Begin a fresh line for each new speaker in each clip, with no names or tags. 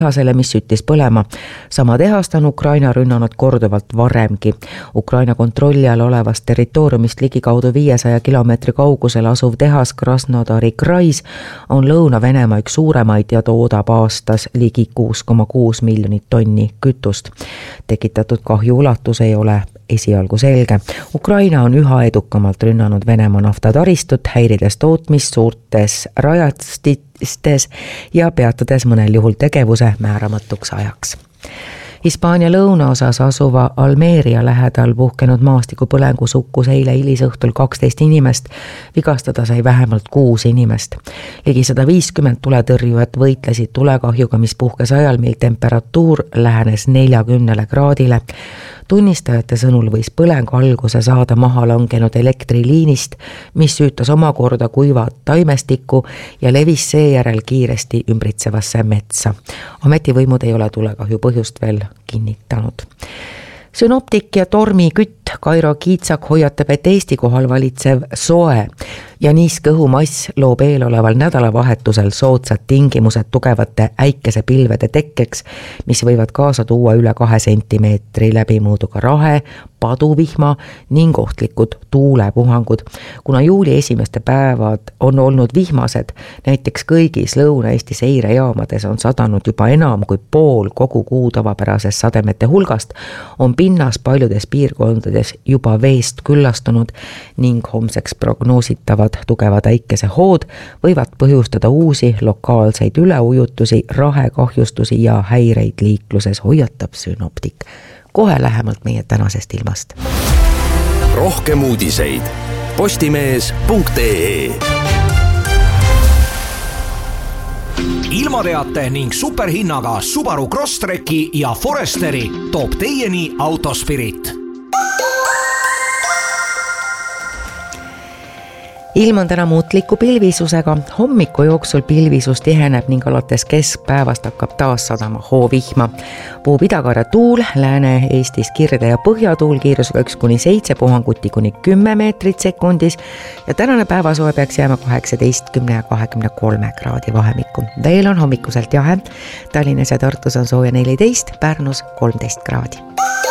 tehasele, mis süttis põlema. Sama tehast on Ukraina rünnanud korduvalt varemgi. Ukraina kontrolli all olevast territooriumist ligikaudu 500 kilomeetri kaugusel asuv tehas Krasnodari Krais on Lõuna-Venemaa üks suuremaid ja toodab aastas ligi 6,6 miljonit tonni kütust. Tekitatud kahju ulatus ei ole esialgu selge. Ukraina on üha edukamalt rünnanud Venemaa naftataristut, häirides tootmist suurtes rajastistes ja peatades mõnel juhul tegevuse määramatuks ajaks. Hispaania lõunaosas asuva Almeria lähedal puhkenud maastikupõlengus hukkus eile hilisõhtul 12 inimest, vigastada sai vähemalt 6 inimest. Ligi 150 tuletõrjujat võitlesid tulekahjuga, mis puhkes ajal, mil temperatuur lähenes 40 kraadile. Tunnistajate sõnul võis põlengu alguse saada maha langenud elektriliinist, mis süütas omakorda kuivat taimestikku ja levis seejärel kiiresti ümbritsevasse metsa. Ametivõimud ei ole tulekahju põhjust veel kinnitanud. Synoptik ja tormikütt Kairo Kiitsak hoiatab, et Eesti kohal valitsev soe ja niiske õhumass loob eeloleval nädalavahetusel soodsad tingimused tugevate äikesepilvede tekkeks, mis võivad kaasa tuua üle 2 sentimeetri läbimõõduga rahe, paduvihma ning ohtlikud tuulepuhangud. Kuna juuli esimeste päevad on olnud vihmased, näiteks kõigis Lõuna-Eesti seirejaamades on sadanud juba enam kui pool kogu kuu tavapärasest sademete hulgast, on pinnas paljudes piirkondades juba veest küllastunud ning homseks prognoositavad tugevad äikesehood võivad põhjustada uusi lokaalseid üleujutusi, rahekahjustusi ja häireid liikluses, hoiatab Synoptik. Kohe lähemalt meie tänasest ilmast.
Rohkem uudiseid postimees.ee. Ilmateate ning superhinnaga Subaru Crosstreki ja Foresteri toob teieni Autospirit.
Ilm on täna muutliku pilvisusega, hommiku jooksul pilvisus tiheneb ning alates keskpäevast hakkab taas sadama hoovihma. Puhub idakarja tuul, Lääne-Eestis kirde ja põhjatuul kiirusega 1-7, puhanguti kuni 10 meetrit sekundis ja tänane päevasoe peaks jääma 18 ja 23 kraadi vahemikku. Veel on hommikuselt jahe, Tallinnas ja Tartus on sooja 14, Pärnus 13 kraadi.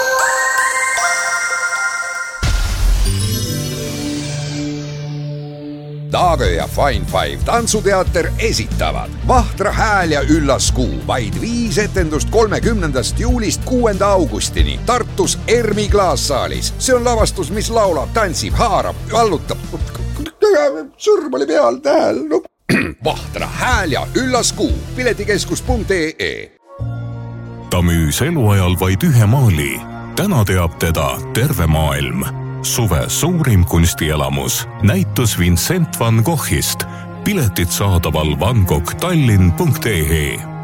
Taage ja Fine Five tantsuteater esitavad Vahtra hääl ja üllas kuu. Vaid 5 etendust 30. juulist 6. augustini Tartus Ermi klaassaalis. See on lavastus, mis laulab, tantsib, haarab, vallutab. Sõrm oli peal tähel. Vahtra hääl ja üllas kuu. Piletikeskus.ee.
Ta müüs eluajal vaid 1 maali. Täna teab teda terve maailm. Suve suurim kunstielamus, näitus Vincent van Goghist. Piletid saadaval vangoghtallinn.ee.